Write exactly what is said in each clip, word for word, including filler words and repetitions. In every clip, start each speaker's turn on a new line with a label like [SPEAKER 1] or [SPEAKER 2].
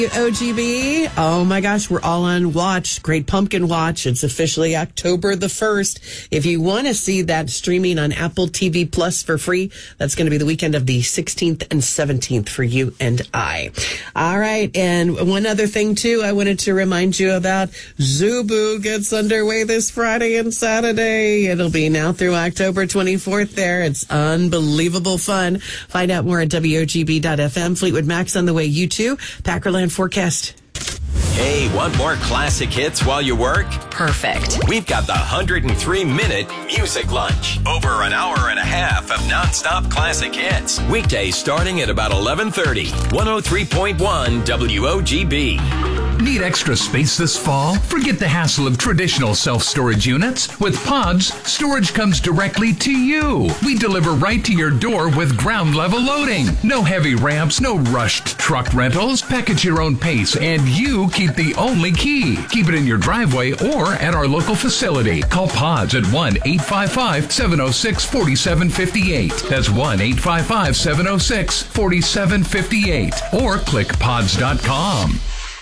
[SPEAKER 1] O G B. Oh my gosh, we're all on watch. Great Pumpkin Watch. It's officially October the first. If you want to see that streaming on Apple T V Plus for free, that's going to be the weekend of the sixteenth and seventeenth for you and I. All right. And one other thing, too, I wanted to remind you about. Zubu gets underway this Friday and Saturday. It'll be now through October twenty-fourth there. It's unbelievable fun. Find out more at W O G B dot F M. Fleetwood Mac's on the way. You too. Packerland forecast.
[SPEAKER 2] Hey, want more classic hits while you work?
[SPEAKER 3] Perfect.
[SPEAKER 2] We've got the one hundred three minute Music Lunch. Over an hour and a half of nonstop classic hits. Weekdays starting at about eleven thirty. one oh three point one W O G B.
[SPEAKER 4] Need extra space this fall? Forget the hassle of traditional self-storage units. With Pods, storage comes directly to you. We deliver right to your door with ground-level loading. No heavy ramps, no rushed truck rentals. Pack at your own pace, and you keep the only key. Keep it in your driveway or at our local facility. Call Pods at one eight five five, seven oh six, four seven five eight. That's one eight five five, seven oh six, four seven five eight. Or click pods dot com.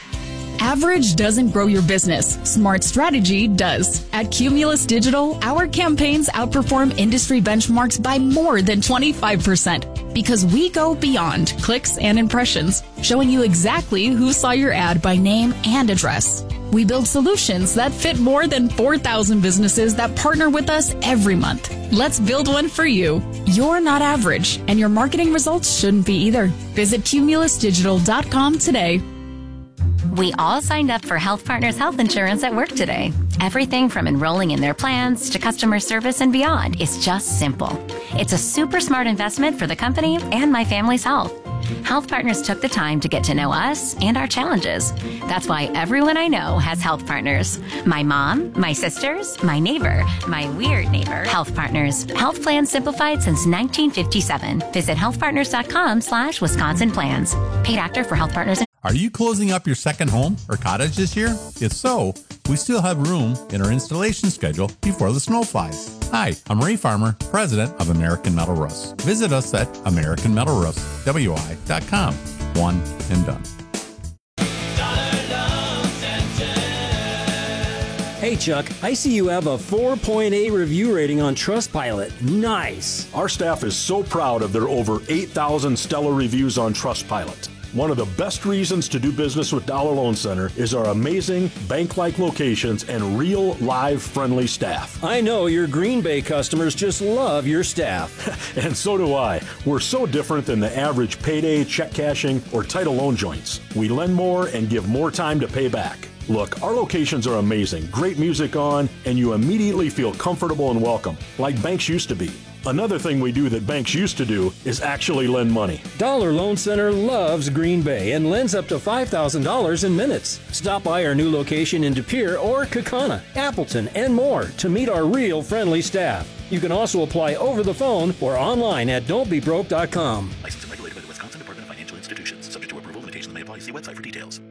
[SPEAKER 5] Average doesn't grow your business. Smart strategy does. At Cumulus Digital, our campaigns outperform industry benchmarks by more than twenty-five percent because we go beyond clicks and impressions, showing you exactly who saw your ad by name and address. We build solutions that fit more than four thousand businesses that partner with us every month. Let's build one for you. You're not average, and your marketing results shouldn't be either. Visit cumulus digital dot com today.
[SPEAKER 3] We all signed up for Health Partners Health Insurance at work today. Everything from enrolling in their plans to customer service and beyond is just simple. It's a super smart investment for the company and my family's health. Health Partners took the time to get to know us and our challenges. That's why everyone I know has Health Partners. My mom, my sisters, my neighbor, my weird neighbor. Health Partners. Health plans simplified since nineteen fifty-seven. Visit healthpartners.com slash Wisconsin plans. Paid actor for Health Partners.
[SPEAKER 6] Are you closing up your second home or cottage this year? If so, we still have room in our installation schedule before the snow flies. Hi, I'm Ray Farmer, president of American Metal Roofs. Visit us at American Metal Roofs, W I dot com. One and done.
[SPEAKER 7] Hey Chuck, I see you have a four point eight review rating on Trustpilot. Nice.
[SPEAKER 8] Our staff is so proud of their over eight thousand stellar reviews on Trustpilot. One of the best reasons to do business with Dollar Loan Center is our amazing bank-like locations and real, live, friendly staff.
[SPEAKER 7] I know your Green Bay customers just love your staff.
[SPEAKER 8] And so do I. We're so different than the average payday, check cashing, or title loan joints. We lend more and give more time to pay back. Look, our locations are amazing, great music on, and you immediately feel comfortable and welcome, like banks used to be. Another thing we do that banks used to do is actually lend money.
[SPEAKER 7] Dollar Loan Center loves Green Bay and lends up to five thousand dollars in minutes. Stop by our new location in De Pere or Kaukauna, Appleton, and more to meet our real friendly staff. You can also apply over the phone or online at don't be broke dot com.
[SPEAKER 9] Licensed and regulated by the Wisconsin Department of Financial Institutions. Subject to approval, limitations may apply. See website for details.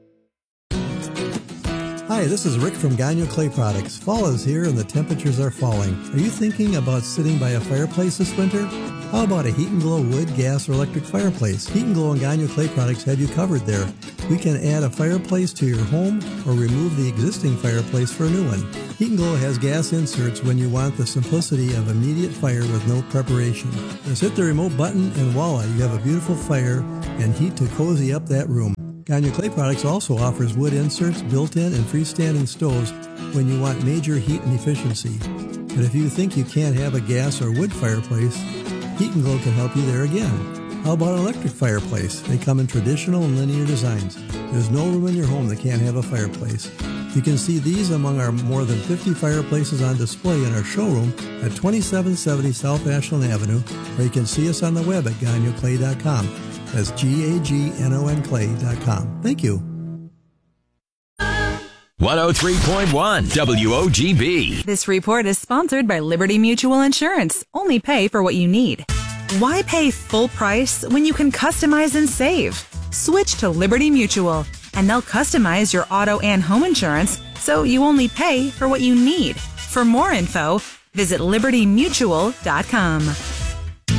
[SPEAKER 10] Hi, this is Rick from Gagno Clay Products. Fall is here and the temperatures are falling. Are you thinking about sitting by a fireplace this winter? How about a Heat and Glow wood, gas, or electric fireplace? Heat and Glow and Gagno Clay Products have you covered there. We can add a fireplace to your home or remove the existing fireplace for a new one. Heat and Glow has gas inserts when you want the simplicity of immediate fire with no preparation. Just hit the remote button and voila, you have a beautiful fire and heat to cozy up that room. Gagno Clay Products also offers wood inserts, built-in and freestanding stoves when you want major heat and efficiency. But if you think you can't have a gas or wood fireplace, Heat and Glow can help you there again. How about an electric fireplace? They come in traditional and linear designs. There's no room in your home that can't have a fireplace. You can see these among our more than fifty fireplaces on display in our showroom at twenty-seven seventy South Ashland Avenue, or you can see us on the web at gagno clay dot com. That's G A G N O N clay dot com. Thank you.
[SPEAKER 2] one oh three point one W O G B.
[SPEAKER 11] This report is sponsored by Liberty Mutual Insurance. Only pay for what you need. Why pay full price when you can customize and save? Switch to Liberty Mutual, and they'll customize your auto and home insurance so you only pay for what you need. For more info, visit liberty mutual dot com.